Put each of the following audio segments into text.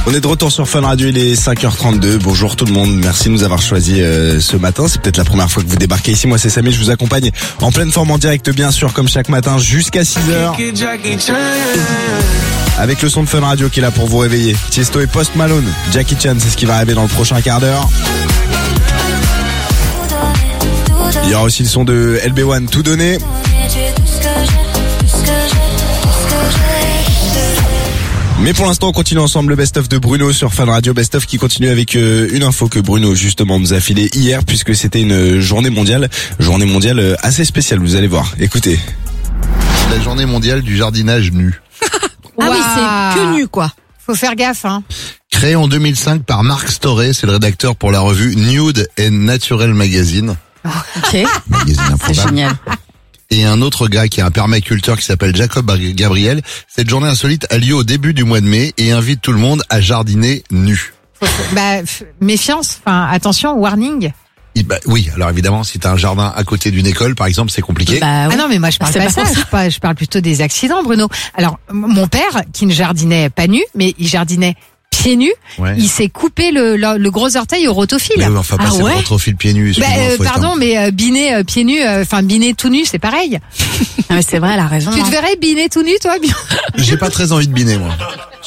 On est de retour sur Fun Radio, il est 5h32. Bonjour tout le monde, merci de nous avoir choisi ce matin. C'est peut-être la première fois que vous débarquez ici. Moi c'est Samy, je vous accompagne en pleine forme en direct bien sûr comme chaque matin jusqu'à 6h. Avec le son de Fun Radio qui est là pour vous réveiller. Tiesto et Post Malone, Jackie Chan, c'est ce qui va arriver dans le prochain quart d'heure. Il y aura aussi le son de LB1, Tout donné. Mais pour l'instant, on continue ensemble le best-of de Bruno sur Fun Radio. Best-of qui continue avec une info que Bruno justement nous a filée hier puisque c'était une journée mondiale assez spéciale, vous allez voir. Écoutez. La journée mondiale du jardinage nu. Ah oui, c'est que nu quoi. Faut faire gaffe, hein. Créé en 2005 par Mark Storey, c'est le rédacteur pour la revue Nude and Natural Magazine. Ok. Magazine C'est improbable. génial. Et un autre gars qui est un permaculteur qui s'appelle Jacob Gabriel. Cette journée insolite a lieu au début du mois de mai et invite tout le monde à jardiner nu. Méfiance, attention, warning. Oui, alors évidemment, si t'as un jardin à côté d'une école, par exemple, c'est compliqué. Bah, oui. Ah non, mais moi je parle C'est pas pas ça. pour ça. Je parle plutôt des accidents, Bruno. Alors, mon père, qui ne jardinait pas nu, mais il jardinait pieds nus, Ouais. il s'est coupé le gros orteil au rotofil. Mais oui, enfin, passer ouais. le rotophile pieds nus. Pardon, mais biner pieds nus, biner tout nu, c'est pareil. Ah, mais c'est vrai, elle a raison. Tu te verrais biner tout nu, toi, bien? J'ai pas très envie de biner, moi.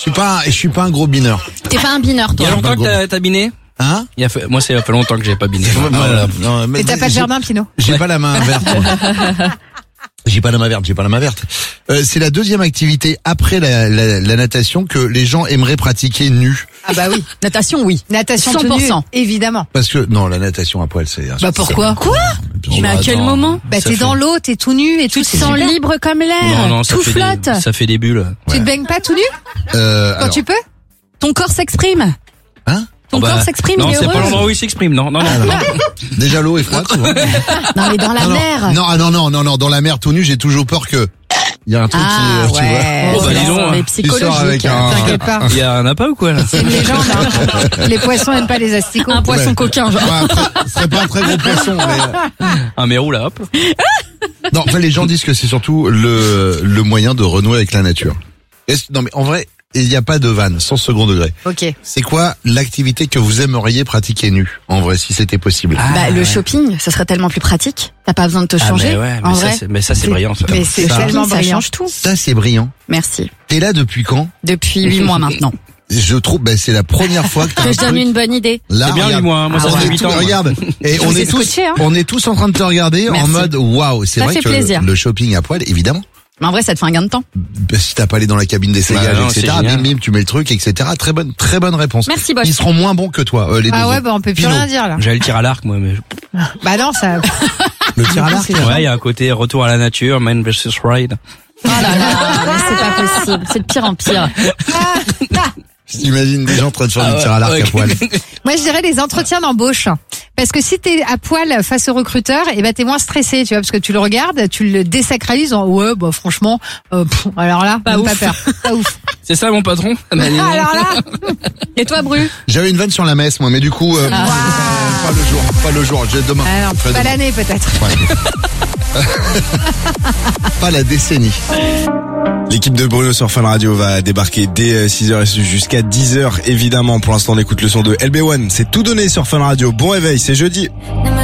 Je suis pas un gros bineur. T'es pas un bineur, Il y toi. a longtemps que t'as biné? Hein? Moi, ça fait longtemps que j'ai pas biné. Non, Mais t'as pas de jardin, Pino? J'ai pas la main verte. Moi. J'ai pas la main verte. C'est la deuxième activité après la natation que les gens aimeraient pratiquer nus. Ah bah oui. Natation, oui. Natation tout nu, 100%. évidemment. Parce que non, la natation à poil, c'est. Bah pourquoi? Quoi? Mais à quel moment? Bah t'es dans l'eau, t'es tout nu et tout. Tu te sens libre comme l'air. Non, ça tout fait flotte. ça fait des bulles. Tu te baignes pas tout nu quand alors, tu peux? Ton corps s'exprime. Hein? Ton corps s'exprime, Non, il est c'est pas heureux. l'endroit où il s'exprime. Non. Déjà l'eau est froide. Souvent. Non, mais dans la mer. Non, dans la mer tout nu, j'ai toujours peur que il y a un truc Ah, qui, tu ouais. Oh, bah, dis donc, Mais Tu sors avec psychologique. un- T'inquiète pas. Il y a un appât ou quoi là? C'est une légende, hein. Les poissons aiment pas les asticots. Un poisson Ouais. coquin, genre. ce serait pas un très gros poisson, mais Un mérou là, hop. non. Enfin, les gens disent que c'est surtout le moyen de renouer avec la nature. Non, mais en vrai, il n'y a pas de vanne, sans second degré. Ok. C'est quoi l'activité que vous aimeriez pratiquer nu, en vrai, si c'était possible? Bah, le shopping, ça serait tellement plus pratique. T'as pas besoin de te changer. Mais en vrai. ça c'est brillant. Ça. Mais c'est Ça. tellement Ça brillant. change tout. Ça, c'est brillant. Merci. T'es là depuis quand? Depuis 8 mois maintenant. Je trouve, c'est la première fois que t'as Que un je donne truc. une bonne idée. Là, C'est bien regarde. 8 mois, moi ça On fait est 8 tous- ans. regarde, et Je on vous ai est tous, scotché, hein. on est tous en train de te regarder en Merci. mode waouh. C'est Ça vrai fait que plaisir. le shopping à poil, évidemment. Mais en vrai, ça te fait un gain de temps. Si t'as pas allé dans la cabine d'essayage, Bah non, etc. c'est génial. Bim, tu mets le truc, etc. Très bonne réponse. Merci, Bosch. Ils seront moins bons que toi, les deux. Ah ouais, autres. bah on peut plus Pinot. rien dire là. J'avais le tir à l'arc moi, mais Bah non, ça. Le tir à l'arc. ouais, il y a un côté retour à la nature, man versus ride. Oh là là, mais c'est pas possible. C'est de pire en pire. J'imagine des gens en train de faire du tir à l'arc ouais. à poil. Moi, je dirais les entretiens d'embauche. Parce que si t'es à poil face au recruteur, t'es moins stressé, tu vois, parce que tu le regardes, tu le désacralises en ouais, bah franchement, alors là, Pas même ouf. pas peur. Pas ouf. C'est ça mon patron? Bah, dis donc. Alors là, Et toi, Bru? J'avais une vanne sur la messe, moi, mais du coup, pas le jour. J'ai demain. alors, Enfin, pas demain. l'année peut-être. Ouais. Pas la décennie. L'équipe de Bruno sur Fun Radio va débarquer dès 6h et jusqu'à 10h évidemment. Pour l'instant on écoute le son de LB1. C'est tout donné sur Fun Radio. Bon réveil, c'est jeudi. Never